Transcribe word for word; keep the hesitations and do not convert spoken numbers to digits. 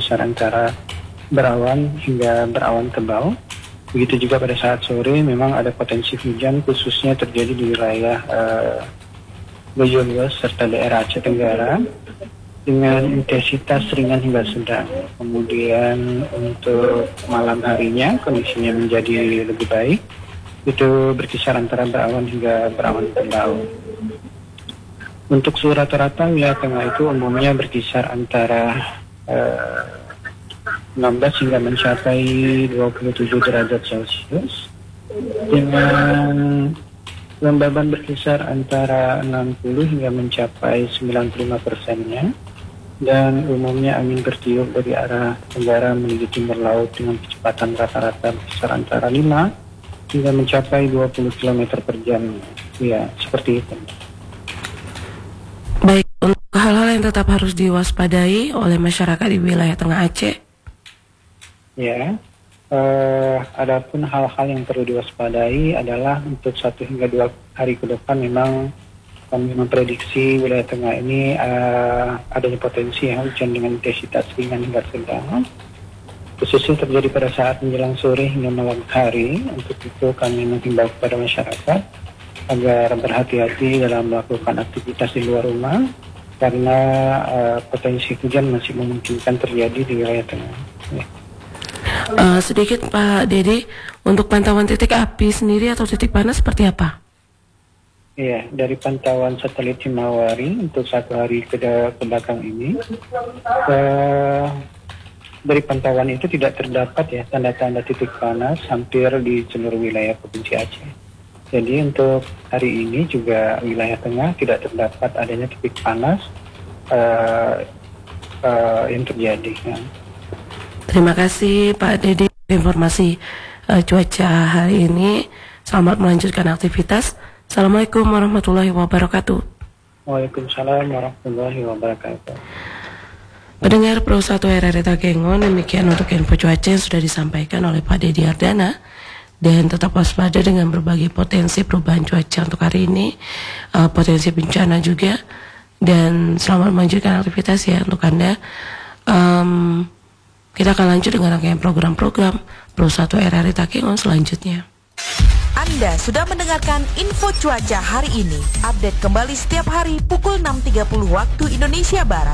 berkisar antara berawan hingga berawan tebal. Begitu juga pada saat sore memang ada potensi hujan khususnya terjadi di wilayah uh, Bojong serta daerah Aceh Tenggara dengan intensitas ringan hingga sedang. Kemudian untuk malam harinya kondisinya menjadi lebih baik, itu berkisar antara berawan hingga berawan tebal. Untuk suhu rata-rata wilayah tengah itu umumnya berkisar antara uh, enam belas hingga mencapai dua puluh tujuh derajat Celcius dengan kelembaban berkisar antara enam puluh hingga mencapai sembilan puluh lima persennya, dan umumnya angin bertiup dari arah tenggara menuju timur laut dengan kecepatan rata-rata berkisar antara lima hingga mencapai dua puluh kilometer per jam. Ya, seperti itu. Baik, untuk hal-hal yang tetap harus diwaspadai oleh masyarakat di wilayah Tengah Aceh. Ya, uh, adapun hal-hal yang perlu diwaspadai adalah untuk satu hingga dua hari ke depan memang kami memprediksi wilayah tengah ini uh, adanya potensi ya, hujan dengan intensitas ringan hingga sedang, khususnya terjadi pada saat menjelang sore hingga malam hari. Untuk itu kami menghimbau kepada masyarakat agar berhati-hati dalam melakukan aktivitas di luar rumah karena uh, potensi hujan masih memungkinkan terjadi di wilayah tengah. Ya. Uh, sedikit Pak Dede, untuk pantauan titik api sendiri atau titik panas seperti apa? Iya, dari pantauan satelit Himawari untuk satu hari ke, ke belakang ini, uh, dari pantauan itu tidak terdapat ya tanda-tanda titik panas hampir di seluruh wilayah Provinsi Aceh. Jadi untuk hari ini juga wilayah tengah tidak terdapat adanya titik panas uh, uh, yang terjadi. Ya. Terima kasih Pak Dede informasi uh, cuaca hari ini. Selamat melanjutkan aktivitas. Assalamualaikum warahmatullahi wabarakatuh. Waalaikumsalam warahmatullahi wabarakatuh. Pendengar Pro satu R R I Takengon, demikian untuk info cuaca yang sudah disampaikan oleh Pak Dede Ardana. Dan tetap waspada dengan berbagai potensi perubahan cuaca untuk hari ini, uh, potensi bencana juga. Dan selamat melanjutkan aktivitas ya untuk Anda. Um, Kita akan lanjut dengan rangkaian program-program Pro satu R R I Takengon selanjutnya. Anda sudah mendengarkan info cuaca hari ini. Update kembali setiap hari pukul enam tiga puluh waktu Indonesia Barat.